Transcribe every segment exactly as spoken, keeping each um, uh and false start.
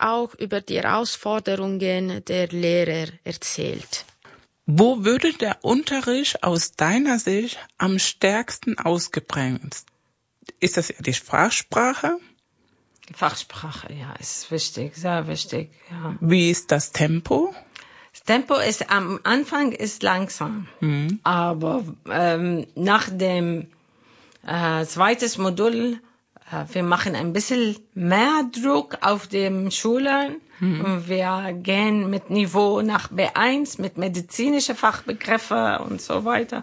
auch über die Herausforderungen der Lehrer erzählt. Wo würde der Unterricht aus deiner Sicht am stärksten ausgeprägt? Ist das ja die Fachsprache? Fachsprache, ja, ist wichtig, sehr wichtig. Ja. Wie ist das Tempo? Das Tempo ist am Anfang ist langsam, mhm. aber ähm, nach dem äh, zweites Modul, äh, wir machen ein bisschen mehr Druck auf den Schülern. Mhm. Und wir gehen mit Niveau nach B eins, mit medizinischen Fachbegriffe und so weiter.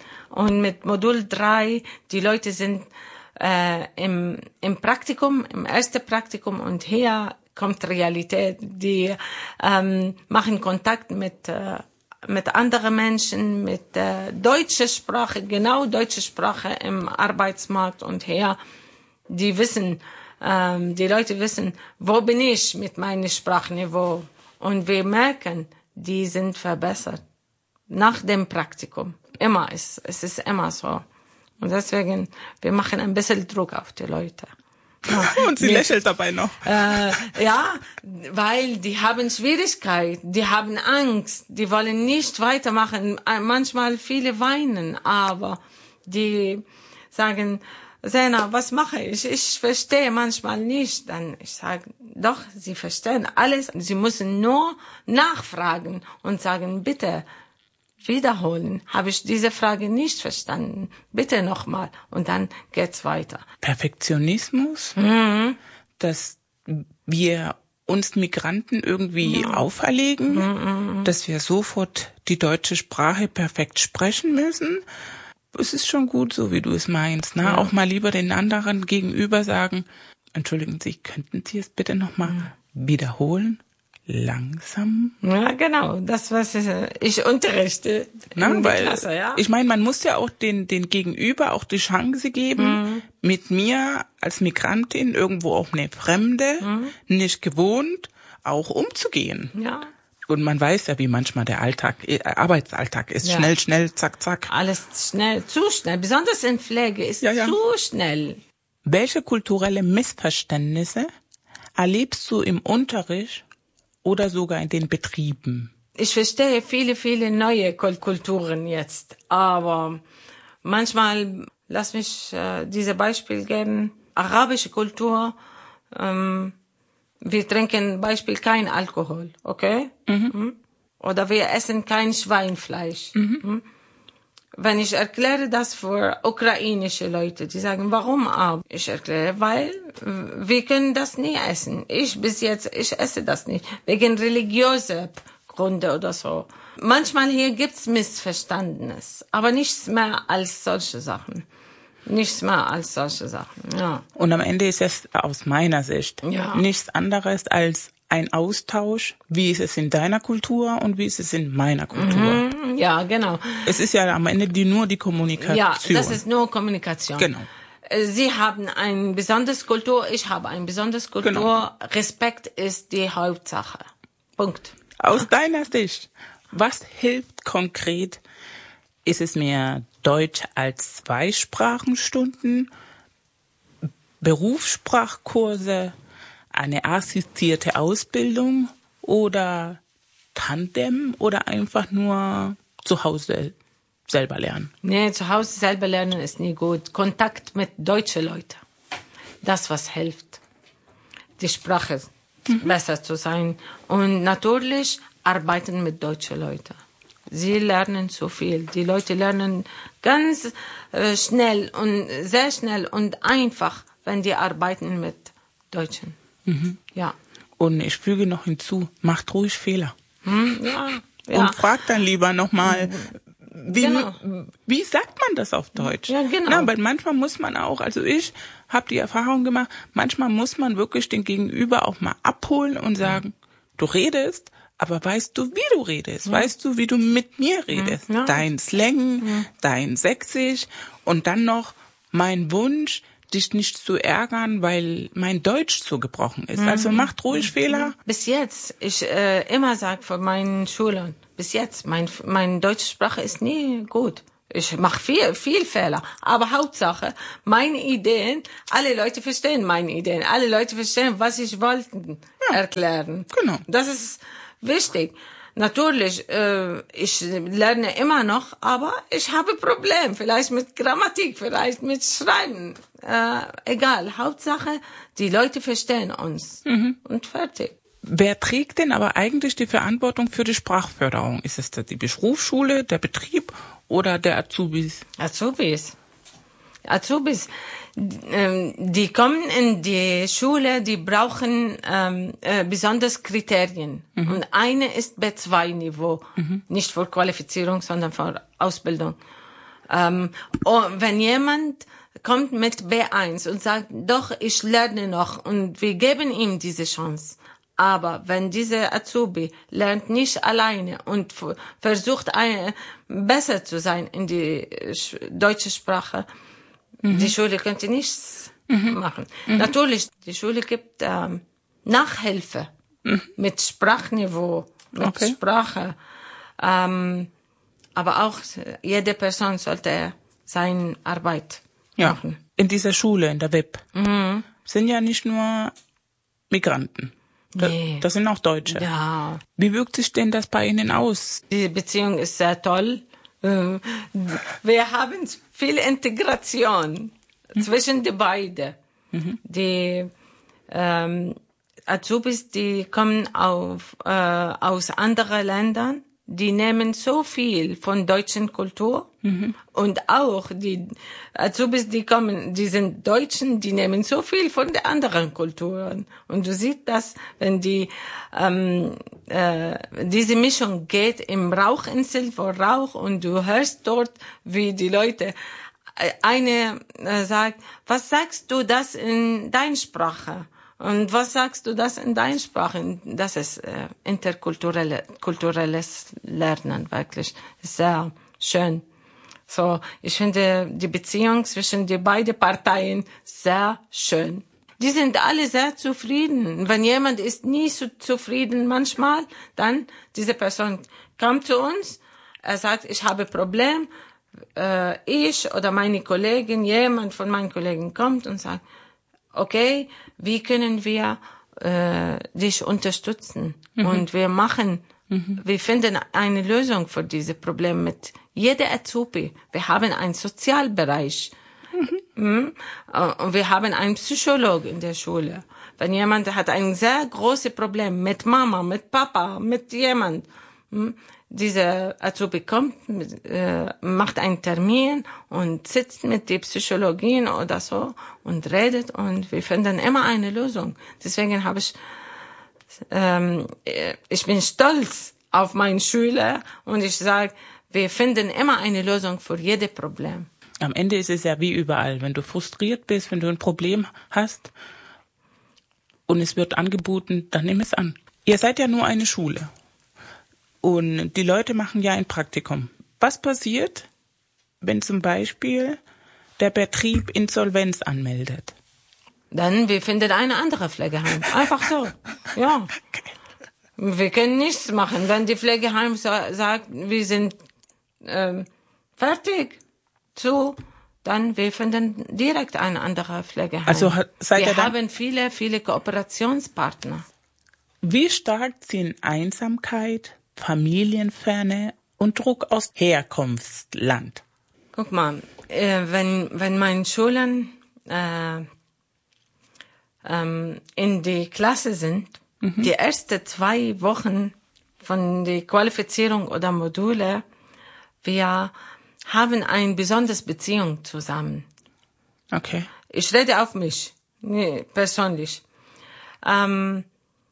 Und mit Modul drei, die Leute sind äh, im, im Praktikum, im ersten Praktikum, und hier kommt Realität. Die ähm, machen Kontakt mit, äh, mit anderen Menschen, mit äh, deutscher Sprache, genau deutsche Sprache im Arbeitsmarkt. Und hier, die wissen, ähm, die Leute wissen, wo bin ich mit meinem Sprachniveau. Und wir merken, die sind verbessert. Nach dem Praktikum. Immer, es, es ist immer so. Und deswegen, wir machen ein bisschen Druck auf die Leute. Ja, und sie mit, lächelt dabei noch. Äh, ja, weil die haben Schwierigkeiten, die haben Angst, die wollen nicht weitermachen. Manchmal viele weinen, aber die sagen, Sena, was mache ich? Ich verstehe manchmal nicht. Dann ich sage, doch, sie verstehen alles. Sie müssen nur nachfragen und sagen, bitte wiederholen. Habe ich diese Frage nicht verstanden? Bitte nochmal. Und dann geht's weiter. Perfektionismus, Mhm. dass wir uns Migranten irgendwie Mhm. auferlegen, Mhm. dass wir sofort die deutsche Sprache perfekt sprechen müssen. Es ist schon gut, so wie du es meinst, ne? Ja. Auch mal lieber den anderen gegenüber sagen, entschuldigen Sie, könnten Sie es bitte nochmal mhm. wiederholen? Langsam? Ja, genau. Das, was ich unterrichte Na, in der weil, Klasse, ja. Ich meine, man muss ja auch den, den Gegenüber auch die Chance geben, mhm. mit mir als Migrantin, irgendwo auch eine Fremde, mhm. nicht gewohnt, auch umzugehen. Ja. Und man weiß ja, wie manchmal der Alltag, äh, Arbeitsalltag ist. Ja. Schnell, schnell, zack, zack. Alles schnell, zu schnell. Besonders in Pflege ist ja, ja. zu schnell. Welche kulturelle Missverständnisse erlebst du im Unterricht oder sogar in den Betrieben? Ich verstehe viele, viele neue Kulturen jetzt. Aber manchmal, lass mich äh, diese Beispiel geben. Arabische Kultur, ähm, wir trinken Beispiel kein Alkohol, okay? Mhm. Oder wir essen kein Schweinfleisch. Mhm. Wenn ich erkläre das für ukrainische Leute, die sagen, warum aber? Ich erkläre, weil wir können das nie essen. Ich bis jetzt, ich esse das nicht. Wegen religiöser Gründe oder so. Manchmal hier gibt's Missverständnis, aber nichts mehr als solche Sachen. Nichts mehr als solche Sachen, ja. Und am Ende ist es aus meiner Sicht ja. nichts anderes als ein Austausch, wie ist es in deiner Kultur und wie ist es in meiner Kultur. Mhm, ja, genau. Es ist ja am Ende die, nur die Kommunikation. Ja, das ist nur Kommunikation. Genau. Sie haben eine besondere Kultur, ich habe eine besondere Kultur. Genau. Respekt ist die Hauptsache. Punkt. Aus deiner Sicht, was hilft konkret? Ist es mehr Deutsch als Zweisprachenstunden, Berufssprachkurse, eine assistierte Ausbildung oder Tandem oder einfach nur zu Hause selber lernen? Nee, zu Hause selber lernen ist nie gut. Kontakt mit deutschen Leuten, das was hilft, die Sprache mhm. besser zu sein. Und natürlich arbeiten mit deutschen Leuten. Sie lernen so viel. Die Leute lernen ganz äh, schnell und sehr schnell und einfach, wenn die arbeiten mit Deutschen. Mhm. Ja. Und ich füge noch hinzu, macht ruhig Fehler. Hm, ja, ja. Und fragt dann lieber nochmal, wie, genau. wie sagt man das auf Deutsch? Ja, genau. Na, weil manchmal muss man auch, also ich habe die Erfahrung gemacht, manchmal muss man wirklich den Gegenüber auch mal abholen und sagen, du redest, aber weißt du, wie du redest? Ja. Weißt du, wie du mit mir redest? Ja. Dein Slang, ja. dein Sächsisch und dann noch mein Wunsch, dich nicht zu ärgern, weil mein Deutsch so gebrochen ist. Mhm. Also macht ruhig mhm. Fehler. Bis jetzt, ich äh, immer sage von meinen Schülern, bis jetzt, mein, meine deutsche Sprache ist nie gut. Ich mache viel, viel Fehler. Aber Hauptsache, meine Ideen, alle Leute verstehen meine Ideen. Alle Leute verstehen, was ich wollte Ja, erklären. genau. Das ist wichtig. Natürlich, äh, ich lerne immer noch, aber ich habe Probleme. Vielleicht mit Grammatik, vielleicht mit Schreiben. Äh, egal. Hauptsache, die Leute verstehen uns. Mhm. Und fertig. Wer trägt denn aber eigentlich die Verantwortung für die Sprachförderung? Ist es die Berufsschule, der Betrieb oder der Azubis? Azubis. Azubis, ähm, die kommen in die Schule, die brauchen ähm, äh, besonders Kriterien. Mhm. Und eine ist B zwei Niveau, mhm. nicht für Qualifizierung, sondern für Ausbildung. Ähm, und wenn jemand kommt mit B eins und sagt, doch, ich lerne noch, und wir geben ihm diese Chance. Aber wenn dieser Azubi lernt nicht alleine und f- versucht, eine, besser zu sein in die sch- deutsche Sprache, mhm. die Schule könnte nichts mhm. machen. Mhm. Natürlich, die Schule gibt ähm, Nachhilfe mhm. mit Sprachniveau, mit okay. Sprache. Ähm, aber auch jede Person sollte seine Arbeit ja. machen. In dieser Schule, in der W I P, mhm. sind ja nicht nur Migranten. Das, nee. das sind auch Deutsche. Ja. Wie wirkt sich denn das bei Ihnen aus? Die Beziehung ist sehr toll. Wir haben viel Integration mhm. zwischen die beiden. Mhm. Die ähm, Azubis, die kommen auf, äh, aus anderen Ländern, die nehmen so viel von deutschen Kultur mhm. und auch die Azubis, die kommen, die sind Deutschen, die nehmen so viel von den anderen Kulturen. Und du siehst das, wenn die ähm, äh, diese Mischung geht im Rauchinsel vor Rauch und du hörst dort, wie die Leute eine äh, sagt, was sagst du das in deiner Sprache? Und was sagst du das in deiner Sprache? Das ist äh, interkulturelle, kulturelles Lernen, wirklich. Sehr schön. So, ich finde die Beziehung zwischen die beiden Parteien sehr schön. Die sind alle sehr zufrieden. Wenn jemand ist nie so zufrieden manchmal, dann diese Person kommt zu uns, er sagt, ich habe ein Problem, äh, ich oder meine Kollegin, jemand von meinen Kollegen kommt und sagt, okay, wie können wir äh, dich unterstützen? Mhm. Und wir machen, mhm. wir finden eine Lösung für diese Probleme mit jeder Azubi. Wir haben einen Sozialbereich. Mhm. Und wir haben einen Psychologen in der Schule. Wenn jemand hat ein sehr großes Problem mit Mama, mit Papa, mit jemand, dieser Azubi kommt, äh, macht einen Termin und sitzt mit der Psychologin oder so und redet und wir finden immer eine Lösung. Deswegen habe ich, ähm, ich bin stolz auf meinen Schüler und ich sage, wir finden immer eine Lösung für jedes Problem. Am Ende ist es ja wie überall. Wenn du frustriert bist, wenn du ein Problem hast und es wird angeboten, dann nimm es an. Ihr seid ja nur eine Schule. Und die Leute machen ja ein Praktikum. Was passiert, wenn zum Beispiel der Betrieb Insolvenz anmeldet? Dann wir finden eine andere Pflegeheim. Einfach so. Ja. Wir können nichts machen. Wenn die Pflegeheim sa- sagt, wir sind ähm, fertig zu, dann wir finden direkt ein anderer Pflegeheim. Also seid ihr wir dann, haben viele, viele Kooperationspartner. Wie stark ziehen Einsamkeit, Familienferne und Druck aus Herkunftsland? Guck mal, äh, wenn wenn meine Schulen äh, ähm, in die Klasse sind, mhm. die ersten zwei Wochen von der Qualifizierung oder Module, wir haben eine besondere Beziehung zusammen. Okay. Ich rede auf mich, nee, persönlich. Ähm,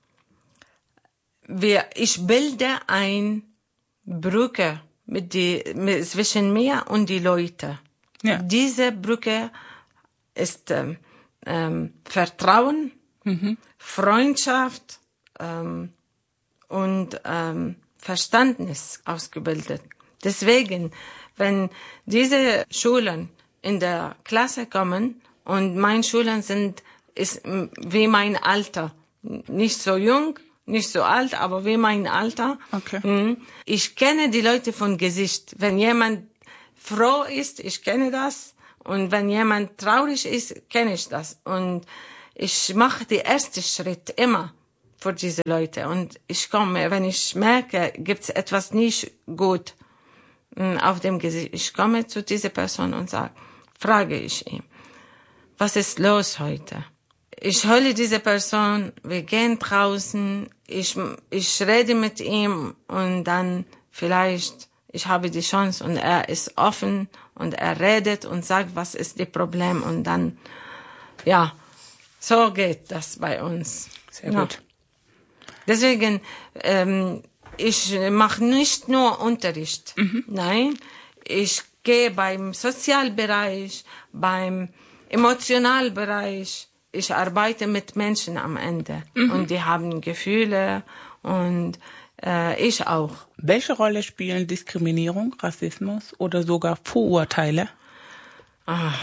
wir, ich bilde eine Brücke mit die, mit, zwischen mir und die Leute. Ja. Diese Brücke ist ähm, ähm, Vertrauen, mhm. Freundschaft ähm, und ähm, Verständnis ausgebildet. Deswegen, wenn diese Schulen in der Klasse kommen und meine Schulen sind ist wie mein Alter, nicht so jung, nicht so alt, aber wie mein Alter. Okay. Ich kenne die Leute von Gesicht. Wenn jemand froh ist, ich kenne das. Und wenn jemand traurig ist, kenne ich das. Und ich mache den ersten Schritt immer für diese Leute. Und ich komme, wenn ich merke, gibt's etwas nicht gut auf dem Gesicht, ich komme zu dieser Person und sage, frage ich ihn, was ist los heute? Ich hole diese Person, wir gehen draußen, ich, ich rede mit ihm und dann vielleicht, ich habe die Chance und er ist offen und er redet und sagt, was ist das Problem und dann, ja, so geht das bei uns. Sehr ja. gut. Deswegen, ähm, ich mache nicht nur Unterricht, mhm. nein, ich gehe beim Sozialbereich, beim Emotionalbereich, ich arbeite mit Menschen am Ende mhm. und die haben Gefühle und äh, ich auch. Welche Rolle spielen Diskriminierung, Rassismus oder sogar Vorurteile? Ach.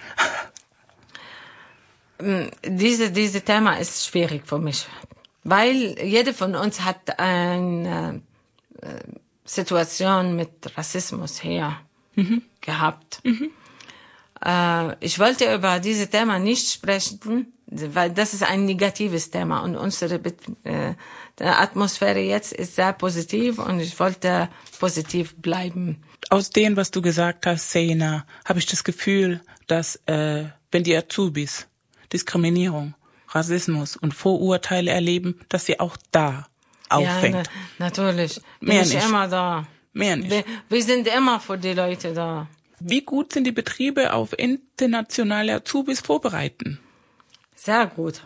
Diese, diese Thema ist schwierig für mich, weil jeder von uns hat eine äh, Situation mit Rassismus hier mhm. gehabt. Mhm. Äh, ich wollte über dieses Thema nicht sprechen, weil das ist ein negatives Thema und unsere äh, Atmosphäre jetzt ist sehr positiv und ich wollte positiv bleiben. Aus dem, was du gesagt hast, Sena, habe ich das Gefühl, dass äh, wenn die Azubis Diskriminierung, Rassismus und Vorurteile erleben, dass sie auch da auffängt. Ja, na, natürlich. Mehr Bin nicht. Ich immer da. Mehr nicht. Wir, wir sind immer für die Leute da. Wie gut sind die Betriebe auf internationale Azubis vorbereiten? Sehr gut.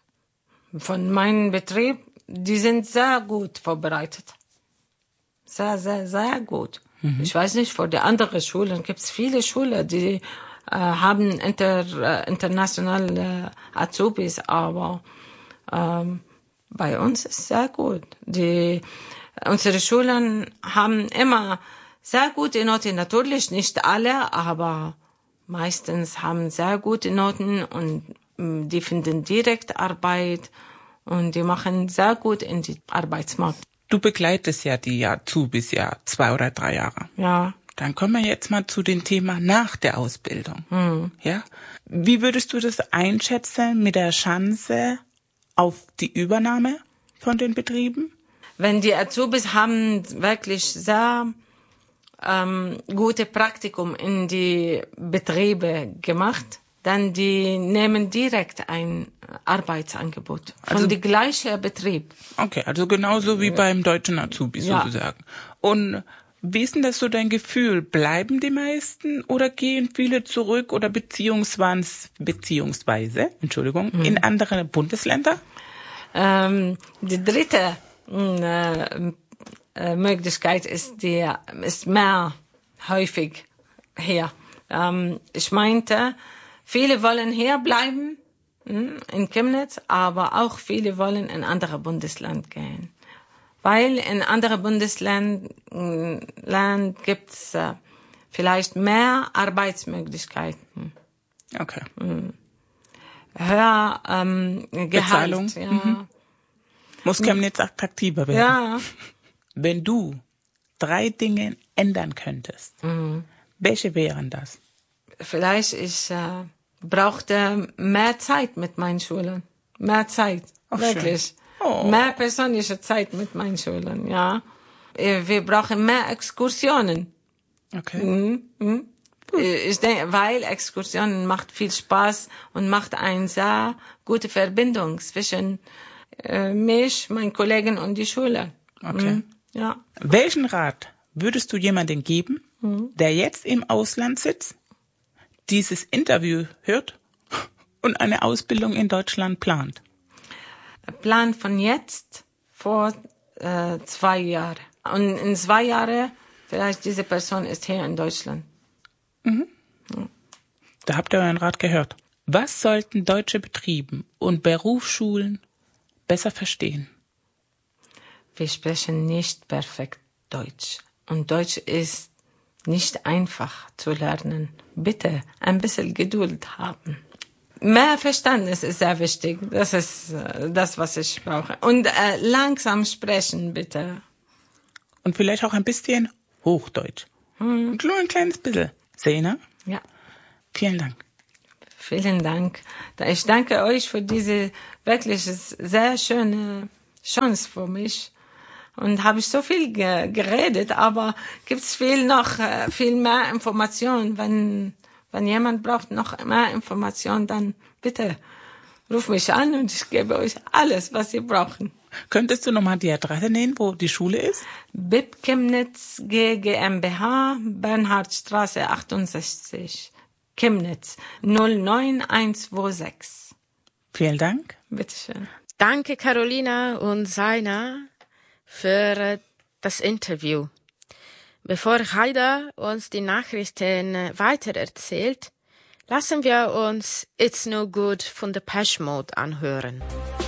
Von meinem Betrieb, die sind sehr gut vorbereitet. Sehr, sehr, sehr gut. Mhm. Ich weiß nicht, für die anderen Schulen gibt es viele Schulen, die äh, haben inter, äh, internationale Azubis, aber ähm, bei uns ist es sehr gut. Die, unsere Schulen haben immer sehr gute Noten, natürlich nicht alle, aber meistens haben sehr gute Noten und mh, die finden direkt Arbeit und die machen sehr gut in die Arbeitsmarkt. Du begleitest ja die Azubis ja zwei oder drei Jahre. Ja. Dann kommen wir jetzt mal zu dem Thema nach der Ausbildung. Hm. Ja? Wie würdest du das einschätzen mit der Chance auf die Übernahme von den Betrieben? Wenn die Azubis haben wirklich sehr ähm, gute Praktikum in die Betriebe gemacht, dann die nehmen direkt ein Arbeitsangebot von also, dem gleichen Betrieb. Okay, also genauso wie beim deutschen Azubi ja. sozusagen. Und wie ist denn das so dein Gefühl? Bleiben die meisten oder gehen viele zurück oder beziehungsweise, beziehungsweise Entschuldigung, mhm. in andere Bundesländer? Ähm, die dritte äh, äh, Möglichkeit ist, die ist mehr häufig hier. Ähm, ich meinte, viele wollen hier bleiben mh, in Chemnitz, aber auch viele wollen in andere Bundesland gehen. Weil in anderen Bundesländern gibt's äh, vielleicht mehr Arbeitsmöglichkeiten. Okay. Mhm. Höher ähm, Gehalt. Bezahlung. Ja. Mhm. Muss Chemnitz attraktiver werden. Ja. Wenn du drei Dinge ändern könntest, mhm. welche wären das? Vielleicht ich äh, brauchte mehr Zeit mit meinen Schülern. Mehr Zeit. Ach, wirklich. Schön. Oh. Mehr persönliche Zeit mit meinen Schülern, ja. Wir brauchen mehr Exkursionen. Okay. Mhm. Mhm. Ich denke, weil Exkursionen macht viel Spaß und macht eine sehr gute Verbindung zwischen äh, mich, meinen Kollegen und die Schule. Okay. Mhm. Ja. Welchen Rat würdest du jemandem geben, mhm. der jetzt im Ausland sitzt, dieses Interview hört und eine Ausbildung in Deutschland plant? Plan von jetzt vor äh, zwei Jahren. Und in zwei Jahren vielleicht diese Person ist hier in Deutschland. Mhm. Ja. Da habt ihr euren Rat gehört. Was sollten deutsche Betriebe und Berufsschulen besser verstehen? Wir sprechen nicht perfekt Deutsch. Und Deutsch ist nicht einfach zu lernen. Bitte ein bisschen Geduld haben. Mehr Verständnis ist sehr wichtig. Das ist äh, das, was ich brauche. Und äh, langsam sprechen, bitte. Und vielleicht auch ein bisschen Hochdeutsch. Hm. Nur ein kleines bisschen. Sena? Ja. Vielen Dank. Vielen Dank. Ich danke euch für diese wirklich sehr schöne Chance für mich. Und habe ich so viel ge- geredet, aber gibt's viel noch, äh, viel mehr Informationen. Wenn, wenn jemand braucht noch mehr Informationen, dann bitte ruf mich an und ich gebe euch alles, was ihr brauchen. Könntest du nochmal die Adresse nennen, wo die Schule ist? B I P Chemnitz G GmbH, Bernhardstraße achtundsechzig, Chemnitz null neun eins zwei sechs. Vielen Dank. Bitteschön. Danke, Carolina und Sena, für das Interview. Bevor Haida uns die Nachrichten weitererzählt, lassen wir uns It's No Good von Depeche Mode anhören.